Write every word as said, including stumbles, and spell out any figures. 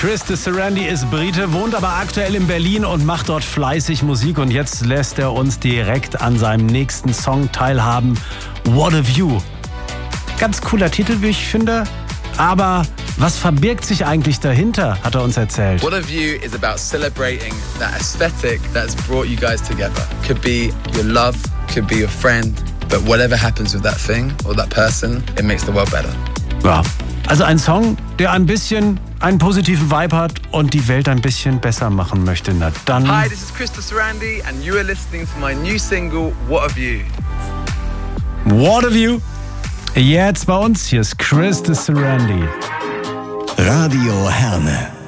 Chris de Sarandi ist Brite, wohnt aber aktuell in Berlin und macht dort fleißig Musik. Und jetzt lässt er uns direkt an seinem nächsten Song teilhaben. What a View. Ganz cooler Titel, wie ich finde. Aber was verbirgt sich eigentlich dahinter, hat er uns erzählt. What a View is about celebrating that aesthetic that's brought you guys together. Could be your love, could be your friend. But whatever happens with that thing or that person, it makes the world better. Ja, also ein Song, der ein bisschen einen positiven Vibe hat und die Welt ein bisschen besser machen möchte. Na dann. Hi, this is Chris de Sarandi and you are listening to my new single, What a View. What a View. Jetzt bei uns, hier ist Chris de Sarandi. Radio Herne.